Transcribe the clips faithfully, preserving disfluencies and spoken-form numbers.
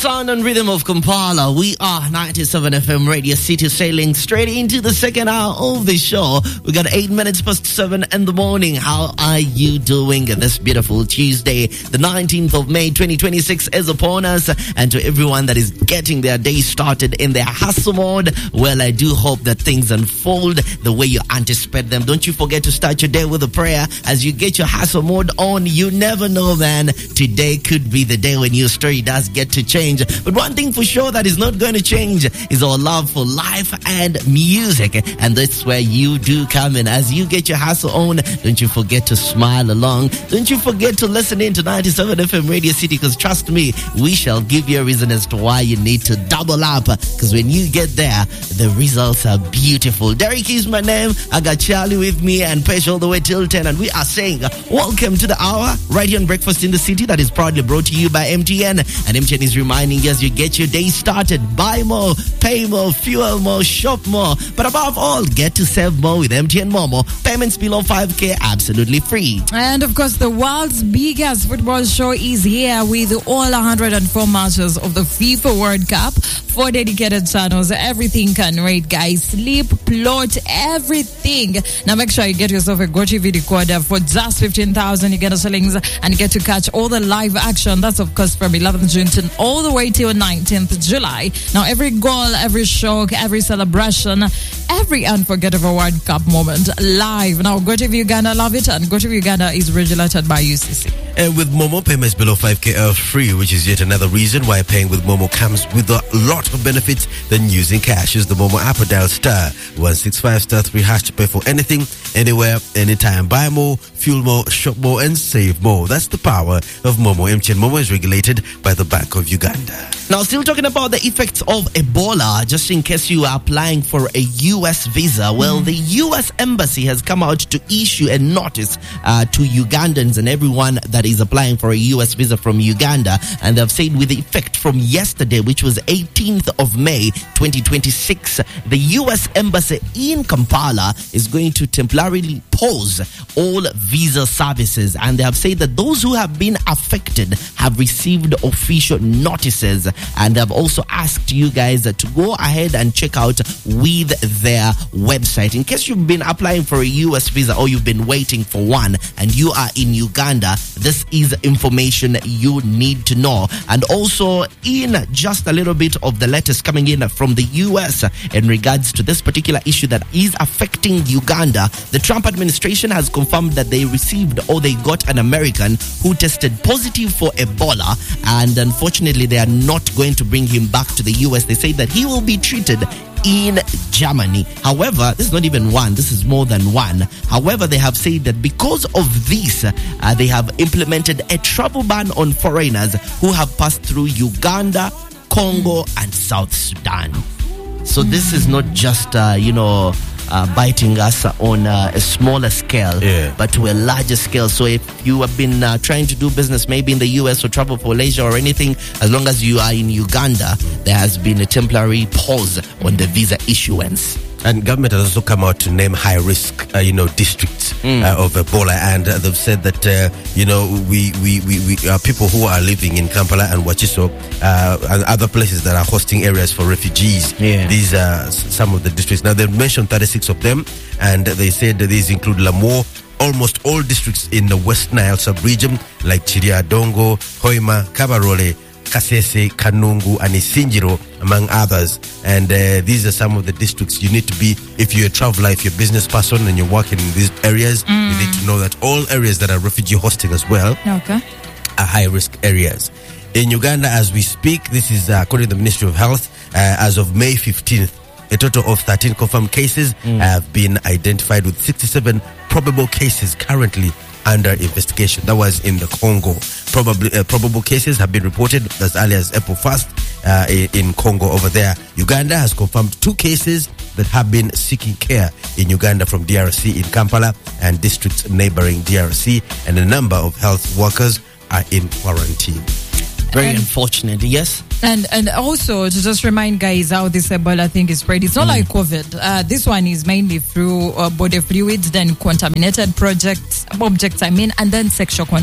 sound and rhythm of Kampala. We are ninety-seven F M Radio City, sailing straight into the second hour of the show. We got eight minutes past seven in the morning. How are you doing this beautiful Tuesday? The nineteenth of May, twenty twenty-six is upon us. And to everyone that is getting their day started in their hustle mode, well, I do hope that things unfold the way you anticipate them. Don't you forget to start your day with a prayer as you get your hustle mode on. You never know, man. Today could be the day when your story does get to change. But one thing for sure that is not going to change is our love for life and music. And that's where you do come in. As you get your hustle on, don't you forget to smile along. Don't you forget to listen in to ninety-seven F M Radio City, because trust me, we shall give you a reason as to why you need to double up. Because when you get there, the results are beautiful. Derek is my name. I got Charlie with me and Pesh all the way till ten. And we are saying welcome to the hour right here on Breakfast in the City that is proudly brought to you by M T N. And M T N is reminding you as you get your day started, buy more, pay more, fuel more, shop more. But above all, get to save more with M T N Momo. Payments below five K absolutely free. And of course, the world's biggest football show is here with all one hundred four matches of the FIFA World Cup. Four dedicated channels, everything can rate, guys. Sleep, plot, everything. Now make sure you get yourself a GoTV decoder for just fifteen thousand. You get a shillings and get to catch all the live action. That's of course from eleventh June to all the way till nineteenth July. Now every goal, every shock, every celebration, every unforgettable World Cup moment live. Now GoTV Uganda love it, and GoTV Uganda is regulated by U C C. And with Momo, payments below five K are free, which is yet another reason why paying with Momo comes with a lot of benefits than using cash. Use the Momo app or dial star one six five star three hash to pay for anything, anywhere, anytime. Buy more, fuel more, shop more, and save more. That's the power of Momo. M T N Momo is regulated by the Bank of Uganda. Now, still talking about the effects of Ebola, just in case you are applying for a U S visa, well, mm. the U S Embassy has come out to issue a notice uh, to Ugandans and everyone that is applying for a U S visa from Uganda. And they've said with effect from yesterday, which was eighteenth of May, twenty twenty-six, the U S Embassy in Kampala is going to temporarily pause all visa services. And they have said that those who have been affected have received official notices. And they've also asked you guys to go ahead and check out with their website. In case you've been applying for a U S visa or you've been waiting for one and you are in Uganda, this is information you need to know. And also, in just a little bit of the latest coming in from the U S in regards to this particular issue that is affecting Uganda, the Trump administration has confirmed that they received or they got an American who tested positive for Ebola, and unfortunately they are not going to bring him back to the U S. They say that he will be treated in Germany. However, this is not even one, this is more than one. However, they have said that because of this, uh, they have implemented a travel ban on foreigners who have passed through Uganda, Congo, and South Sudan. So this is not just, uh, you know, Uh, biting us on uh, a smaller scale, yeah. but to a larger scale. So if you have been uh, trying to do business maybe in the U S or travel for leisure or anything, as long as you are in Uganda, there has been a temporary pause on the visa issuance. And government has also come out to name high-risk, uh, you know, districts mm. uh, of Ebola, and uh, they've said that, uh, you know, we we we, we uh, people who are living in Kampala and Wachiso uh, and other places that are hosting areas for refugees. Yeah. These are some of the districts. Now they've mentioned thirty-six of them, and they said that these include Lamour, almost all districts in the West Nile sub-region, like Chiria, Dongo, Hoima, Kabarole, Kasese, Kanungu, and Isinjiro, among others. And uh, these are some of the districts you need to be, if you're a traveler, if you're a business person and you're working in these areas, mm. you need to know that all areas that are refugee hosting as well okay. are high-risk areas. In Uganda, as we speak, this is uh, according to the Ministry of Health, uh, as of May fifteenth, a total of thirteen confirmed cases mm. have been identified, with sixty-seven probable cases currently under investigation. That was in the Congo. Probably uh, probable cases have been reported as early as April first uh, in Congo over there. Uganda has confirmed two cases that have been seeking care in Uganda from D R C in Kampala and districts neighboring D R C, and a number of health workers are in quarantine. Very and, unfortunate, yes. And and also to just remind guys how this Ebola thing is spread. It's not mm. like COVID. Uh, this one is mainly through uh, body fluids, then contaminated projects, objects, I mean, and then sexual contact.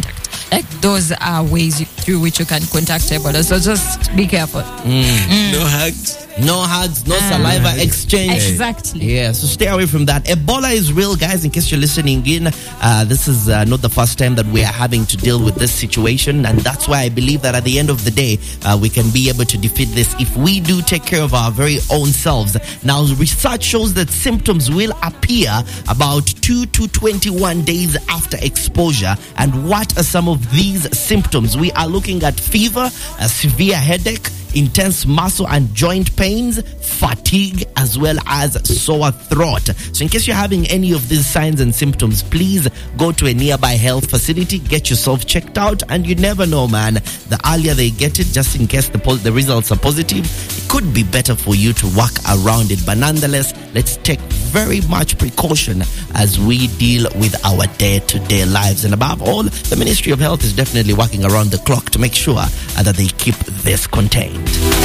Like those are ways you, through which you can contact Ebola. So just be careful. No hugs. No hugs, no Ah. saliva exchange. Exactly. Yeah, so stay away from that. Ebola is real, guys. In case you're listening in, uh, this is uh, not the first time that we are having to deal with this situation, and that's why I believe that at the end of the day, uh, we can be able to defeat this if we do take care of our very own selves. Now, research shows that symptoms will appear about two to twenty-one days after exposure. And what are some of these symptoms? We are looking at fever, a severe headache, intense muscle and joint pains, fatigue, as well as sore throat. So in case you're having any of these signs and symptoms, please go to a nearby health facility, get yourself checked out, and you never know, man. The earlier they get it, just in case the, pos- the results are positive, it could be better for you to work around it. But nonetheless, let's take very much precaution as we deal with our day-to-day lives. And above all, the Ministry of Health is definitely working around the clock to make sure uh, that they keep this contained.